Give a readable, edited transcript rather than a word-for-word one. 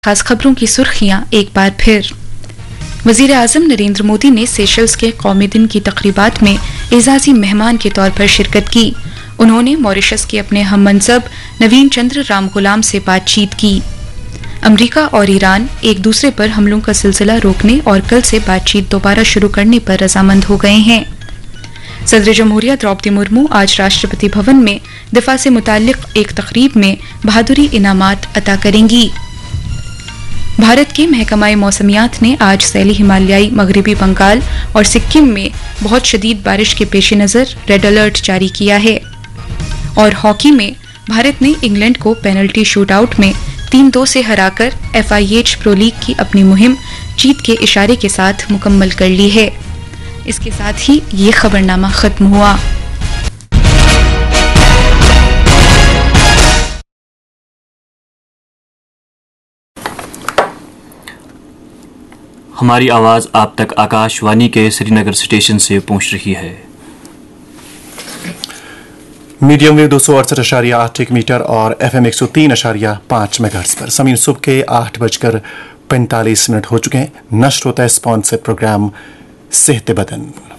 खास खबरों की सुर्खियां एक बार फिर। वजीर आजम नरेंद्र मोदी ने सेशल्स के कौमी दिन की तकरीबात में एजाजी मेहमान के तौर पर शिरकत की। उन्होंने मॉरिशस के अपने हम मनसब नवीन चंद्र राम गुलाम से बातचीत की। अमरीका और ईरान एक दूसरे पर हमलों का सिलसिला रोकने और कल से बातचीत दोबारा शुरू करने पर रजामंद हो गए हैं। सदर जमहूरिया द्रौपदी मुर्मू आज राष्ट्रपति भवन में दिफा से मुताल्लिक एक तकरीब में बहादुरी इनामात अता करेंगी। भारत के महकमाए मौसमियात ने आज सैली हिमालयाई मगरबी बंगाल और सिक्किम में बहुत शदीद बारिश के पेश नज़र रेड अलर्ट जारी किया है। और हॉकी में भारत ने इंग्लैंड को पेनल्टी शूटआउट में 3-2 से हराकर FIH प्रो लीग की अपनी मुहिम जीत के इशारे के साथ मुकम्मल कर ली है। इसके साथ ही ये खबरनामा खत्म हुआ। हमारी आवाज़ आप तक आकाशवाणी के श्रीनगर स्टेशन से पहुंच रही है। मीडियम वेव 268.8 मीटर और FM 103.5 मेगाहर्ट्ज पर समय सुबह के 8:45 हो चुके हैं। नष्ट होता है स्पॉन्सर प्रोग्राम सेहत बदन।